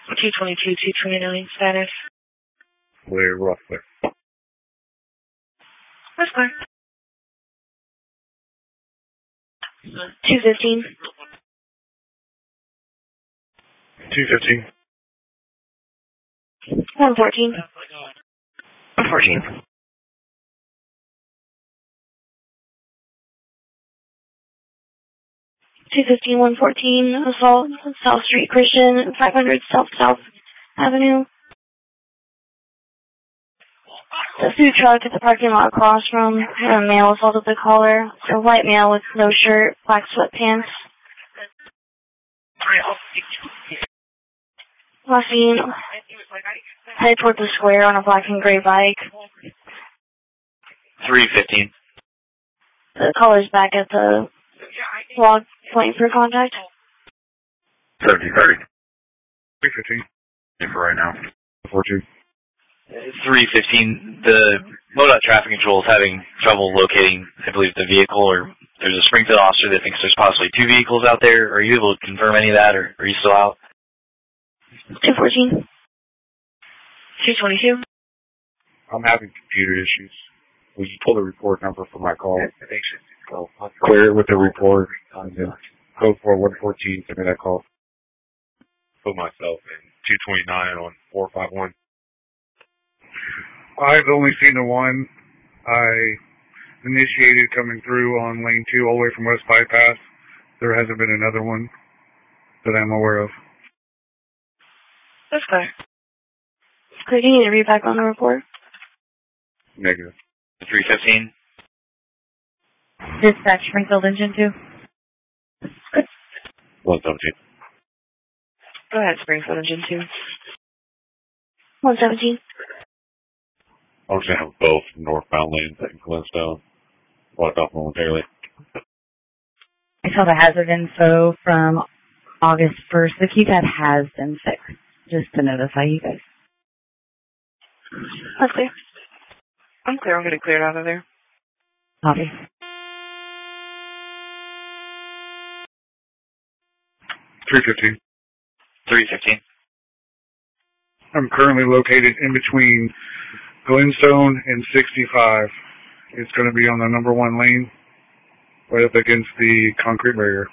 222, 229 status. Clear, rough clear. That's clear. 215. 215. 114. 114. 215, 114, assault, South Street Christian, 500 South Avenue. The food truck at the parking lot across from a male assaulted the caller. A white male with no shirt, black sweatpants. Last seen head toward the square on a black and gray bike. 315. The caller's back at the log waiting for contact. 30. 315. For right now. 42. 315. The MoDOT traffic control is having trouble locating, I believe, the vehicle, or there's a Springfield officer that thinks there's possibly two vehicles out there. Are you able to confirm any of that, or are you still out? 214. 222. I'm having computer issues. Will you pull the report number for my call? Clear it with the report. Code 4114. Send me that call. Put myself in 229 on 451. I've only seen the one. I initiated coming through on lane 2 all the way from West Bypass. There hasn't been another one that I'm aware of. That's clear. Clear, do you need to read back on the report? Negative. 315. Dispatch Springfield Engine 2. 117. Go ahead, Springfield Engine 2. 117. I'm just going to have both northbound lanes in Glenstone blocked off momentarily. I saw the hazard info from August 1st. The keypad has been fixed, just to notify you guys. That's clear. I'm clear. I'm going to clear it out of there. Copy. 315. 315. I'm currently located in between Glenstone and 65. It's going to be on the number 1 lane, right up against the concrete barrier.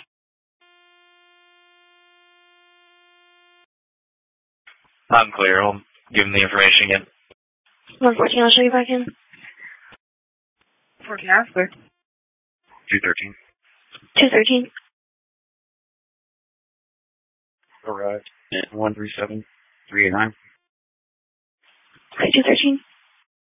I'm clear. I'll give him the information again. 114, I'll show you back in. 14 hours clear. 213. 213. Arrived. 137. 389. 213.